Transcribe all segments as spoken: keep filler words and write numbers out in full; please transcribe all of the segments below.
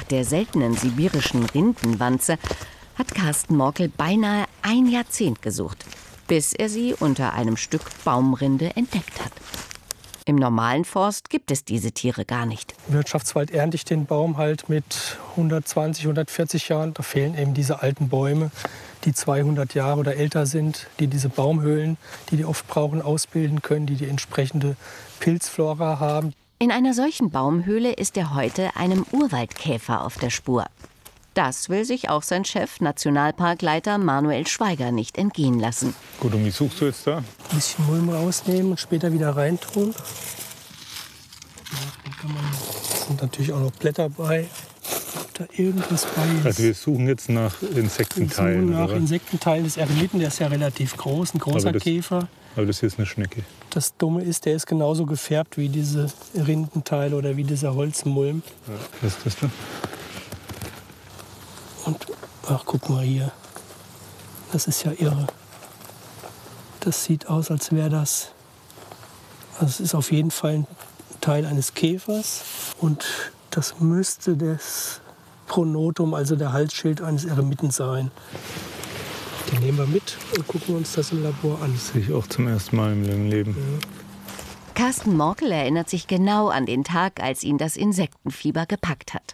der seltenen sibirischen Rindenwanze hat Carsten Morkel beinahe ein Jahrzehnt gesucht, bis er sie unter einem Stück Baumrinde entdeckt hat. Im normalen Forst gibt es diese Tiere gar nicht. Im Wirtschaftswald ernte ich den Baum halt mit hundertzwanzig, hundertvierzig Jahren. Da fehlen eben diese alten Bäume, die zweihundert Jahre oder älter sind, die diese Baumhöhlen, die die oft brauchen, ausbilden können, die die entsprechende Pilzflora haben. In einer solchen Baumhöhle ist er heute einem Urwaldkäfer auf der Spur. Das will sich auch sein Chef, Nationalparkleiter Manuel Schweiger, nicht entgehen lassen. Gut, und wie suchst du jetzt da? Ein bisschen Mulm rausnehmen und später wieder reintun. Da sind natürlich auch noch Blätter bei, ob da irgendwas bei ist. Also wir suchen jetzt nach Insektenteilen, Wir suchen nach oder? Insektenteilen des Eremiten, der ist ja relativ groß, ein großer aber das, Käfer. Aber das hier ist eine Schnecke. Das Dumme ist, der ist genauso gefärbt wie diese Rindenteile oder wie dieser Holzmulm. Ja. Was ist das denn? Und ach, guck mal hier. Das ist ja irre. Das sieht aus, als wäre das. Also es ist auf jeden Fall ein Teil eines Käfers. Und das müsste das Pronotum, also der Halsschild eines Eremiten sein. Den nehmen wir mit und gucken uns das im Labor an. Das sehe ich auch zum ersten Mal im Leben. Ja. Carsten Morkel erinnert sich genau an den Tag, als ihn das Insektenfieber gepackt hat.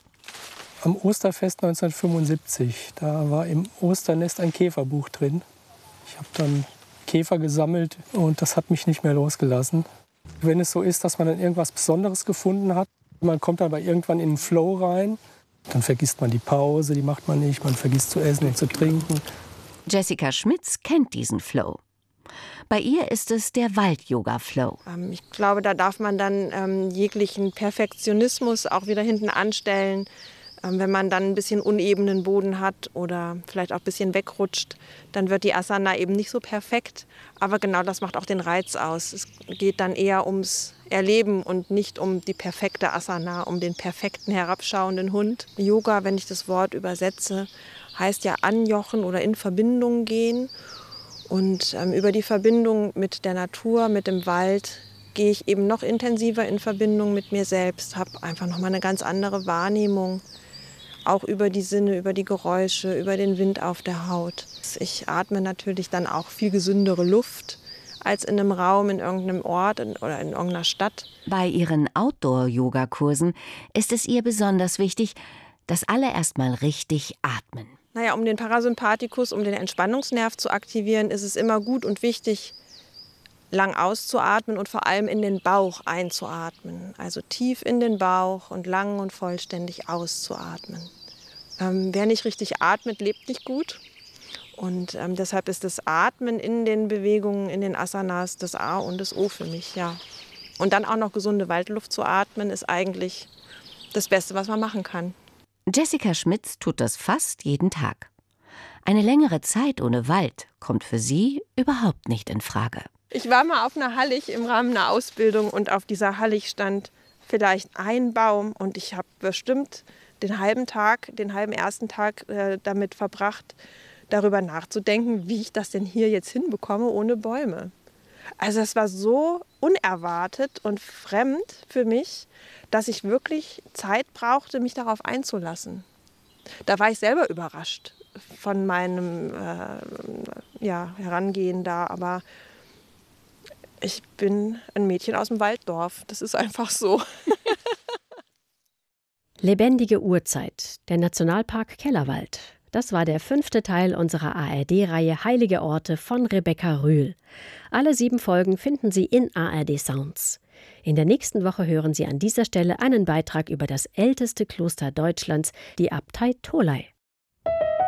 Am Osterfest neunzehnhundertfünfundsiebzig, da war im Osternest ein Käferbuch drin. Ich habe dann Käfer gesammelt und das hat mich nicht mehr losgelassen. Wenn es so ist, dass man dann irgendwas Besonderes gefunden hat, man kommt aber irgendwann in den Flow rein, dann vergisst man die Pause, die macht man nicht, man vergisst zu essen und zu trinken. Jessica Schmitz kennt diesen Flow. Bei ihr ist es der Wald-Yoga-Flow. Ähm, ich glaube, da darf man dann ähm, jeglichen Perfektionismus auch wieder hinten anstellen. Ähm, wenn man dann ein bisschen unebenen Boden hat oder vielleicht auch ein bisschen wegrutscht, dann wird die Asana eben nicht so perfekt. Aber genau das macht auch den Reiz aus. Es geht dann eher ums Erleben und nicht um die perfekte Asana, um den perfekten herabschauenden Hund. Yoga, wenn ich das Wort übersetze, heißt ja anjochen oder in Verbindung gehen. Und ähm, über die Verbindung mit der Natur, mit dem Wald, gehe ich eben noch intensiver in Verbindung mit mir selbst, habe einfach noch mal eine ganz andere Wahrnehmung, auch über die Sinne, über die Geräusche, über den Wind auf der Haut. Ich atme natürlich dann auch viel gesündere Luft als in einem Raum, in irgendeinem Ort oder in irgendeiner Stadt. Bei ihren Outdoor-Yoga-Kursen ist es ihr besonders wichtig, dass alle erst mal richtig atmen. Naja, um den Parasympathikus, um den Entspannungsnerv zu aktivieren, ist es immer gut und wichtig, lang auszuatmen und vor allem in den Bauch einzuatmen. Also tief in den Bauch und lang und vollständig auszuatmen. Ähm, wer nicht richtig atmet, lebt nicht gut. Und ähm, deshalb ist das Atmen in den Bewegungen, in den Asanas das A und das O für mich, ja. Und dann auch noch gesunde Waldluft zu atmen, ist eigentlich das Beste, was man machen kann. Jessica Schmitz tut das fast jeden Tag. Eine längere Zeit ohne Wald kommt für sie überhaupt nicht in Frage. Ich war mal auf einer Hallig im Rahmen einer Ausbildung und auf dieser Hallig stand vielleicht ein Baum und ich habe bestimmt den halben Tag, den halben ersten Tag äh, damit verbracht, darüber nachzudenken, wie ich das denn hier jetzt hinbekomme ohne Bäume. Also es war so unerwartet und fremd für mich, dass ich wirklich Zeit brauchte, mich darauf einzulassen. Da war ich selber überrascht von meinem äh, ja, Herangehen da, aber ich bin ein Mädchen aus dem Walddorf. Das ist einfach so. Lebendige Urzeit, der Nationalpark Kellerwald. Das war der fünfte Teil unserer A R D-Reihe Heilige Orte von Rebecca Rühl. Alle sieben Folgen finden Sie in A R D Sounds. In der nächsten Woche hören Sie an dieser Stelle einen Beitrag über das älteste Kloster Deutschlands, die Abtei Tholey.